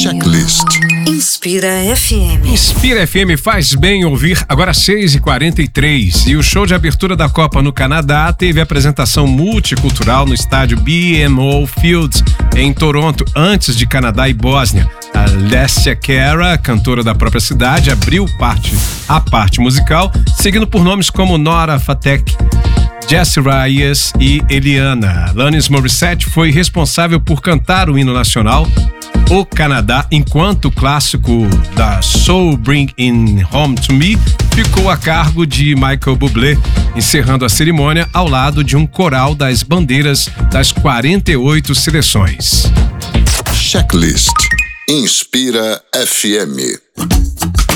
Checklist. Inspira FM. Inspira FM faz bem ouvir. Agora 6h43. E o show de abertura da Copa no Canadá teve apresentação multicultural no estádio BMO Field, em Toronto, antes de Canadá e Bósnia. A Alessia Cara, cantora da própria cidade, abriu a parte musical, seguindo por nomes como Nora Fatek, Jessie Reyes e Eliana. Alanis Morissette foi responsável por cantar o hino nacional, o Canadá, enquanto o clássico da Soul Bring It Home to Me ficou a cargo de Michael Bublé, encerrando a cerimônia ao lado de um coral das bandeiras das 48 seleções. Checklist. Inspira FM.